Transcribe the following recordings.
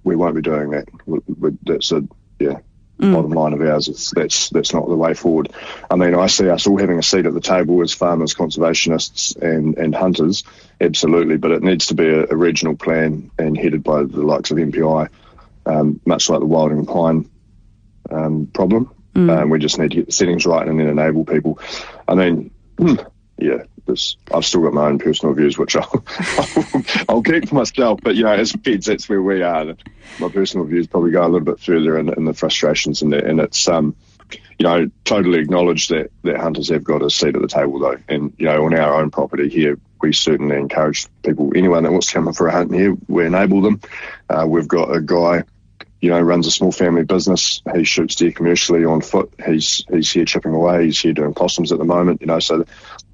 we won't be doing that. That's bottom line of ours. That's not the way forward. I mean, I see us all having a seat at the table as farmers, conservationists and hunters, absolutely, but it needs to be a regional plan and headed by the likes of MPI, much like the Wilding Pine problem. We just need to get the settings right and then enable people. I mean, I've still got my own personal views, which I'll keep for myself. But, as kids, that's where we are. My personal views probably go a little bit further in the frustrations and it's, totally acknowledge that hunters have got a seat at the table, though. And, on our own property here, we certainly encourage people, anyone that wants to come in for a hunt here, we enable them. We've got a guy, runs a small family business. He shoots deer commercially on foot. He's here chipping away. He's here doing possums at the moment, so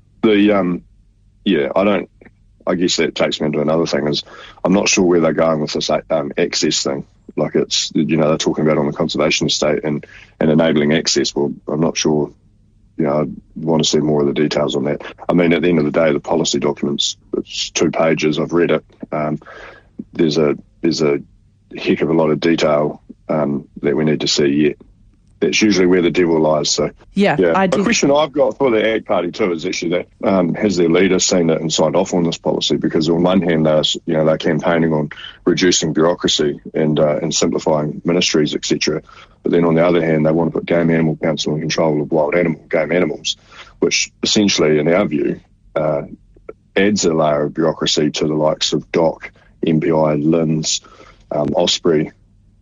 I guess that takes me into another thing is I'm not sure where they're going with this access thing. Like it's, they're talking about on the conservation estate and enabling access. Well, I'm not sure, I'd want to see more of the details on that. I mean, at the end of the day, the policy documents, it's 2 pages. I've read it. There's a heck of a lot of detail that we need to see yet. That's usually where the devil lies. So, I do. The question I've got for the Ag Party too is actually that has their leader seen it and signed off on this policy? Because on one hand, they're campaigning on reducing bureaucracy and simplifying ministries, etc. But then on the other hand, they want to put Game Animal Council in control of game animals, which essentially, in our view, adds a layer of bureaucracy to the likes of DOC, MPI, LINZ, Osprey.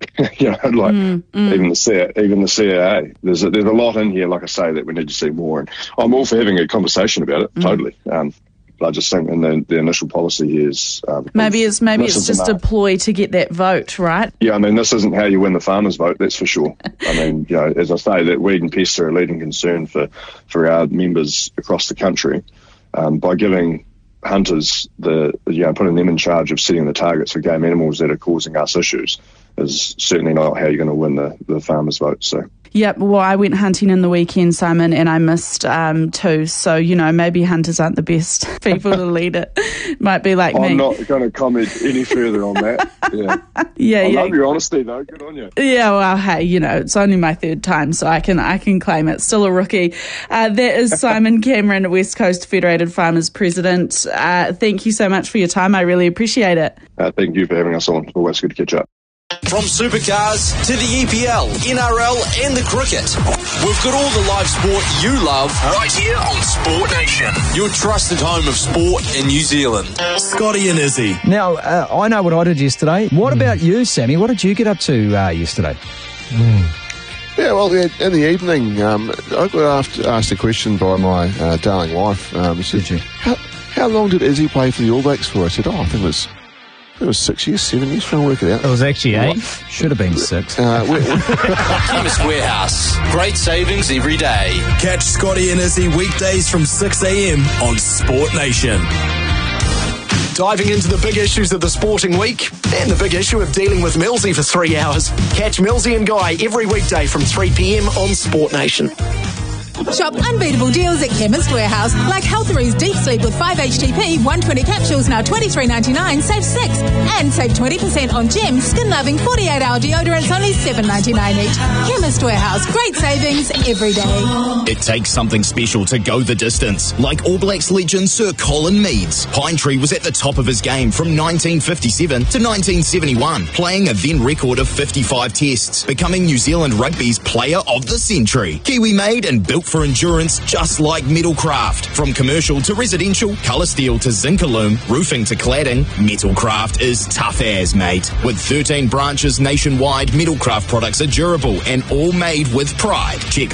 Even the CAA. There's a lot in here, like I say, that we need to see more. And I'm all for having a conversation about it, totally. But I just think in the initial policy here is maybe it's just a ploy to get that vote, right? Yeah, I mean, this isn't how you win the farmers' vote, that's for sure. I mean, as I say, that weed and pests are a leading concern for our members across the country. By giving hunters putting them in charge of setting the targets for game animals that are causing us issues is certainly not how you're going to win the farmers' vote. So. Yep, well, I went hunting in the weekend, Simon, and I missed too. So, maybe hunters aren't the best people to lead it. Might be like me. I'm not going to comment any further on that. Yeah. I love your honesty, though. Good on you. Yeah, well, hey, it's only my 3rd time, so I can claim it. Still a rookie. That is Simon Cameron, West Coast Federated Farmers President. Thank you so much for your time. I really appreciate it. Thank you for having us on. Always good to catch up. From supercars to the EPL, NRL and the cricket, we've got all the live sport you love right here on Sport Nation, your trusted home of sport in New Zealand. Scotty and Izzy. Now, I know what I did yesterday. What about you, Sammy? What did you get up to yesterday? Yeah, well, in the evening, I got asked a question by my darling wife. She said, how long did Izzy play for the All Blacks for? I said, I think it was 6 years, 7 years, trying to work it out. It was actually 8. Should have been 6. Chemist Warehouse. Great savings every day. Catch Scotty and Izzy weekdays from 6 a.m. on Sport Nation. Diving into the big issues of the sporting week and the big issue of dealing with Millsy for 3 hours. Catch Millsy and Guy every weekday from 3 p.m. on Sport Nation. Shop unbeatable deals at Chemist Warehouse, like Healthary's Deep Sleep with 5-HTP, 120 capsules, now $23.99, save 6. And save 20% on Gem, skin-loving 48-hour deodorants, only $7.99 each. Chemist Warehouse, great savings every day. It takes something special to go the distance, like All Blacks legend Sir Colin Meads. Pine Tree was at the top of his game from 1957 to 1971, playing a then record of 55 tests, becoming New Zealand Rugby's Player of the Century. Kiwi-made and built for endurance, just like Metalcraft. From commercial to residential, colour steel to zinc aluminum, roofing to cladding, Metalcraft is tough as, mate. With 13 branches nationwide, Metalcraft products are durable and all made with pride. Check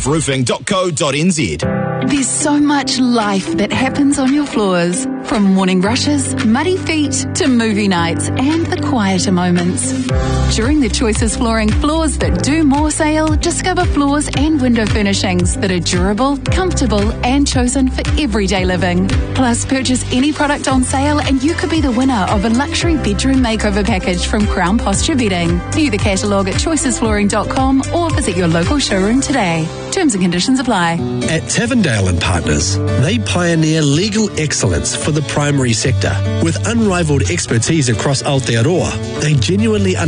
metalcraftroofing.co.nz. There's so much life that happens on your floors. From morning rushes, muddy feet, to movie nights and the quieter moments. During the Choices Flooring Floors That Do More sale, discover floors and window furnishings that are durable, comfortable and chosen for everyday living. Plus, purchase any product on sale and you could be the winner of a luxury bedroom makeover package from Crown Posture Bedding. View the catalogue at choicesflooring.com or visit your local showroom today. Terms and conditions apply. At Tavendale and Partners, they pioneer legal excellence for the primary sector. With unrivaled expertise across Aotearoa, they genuinely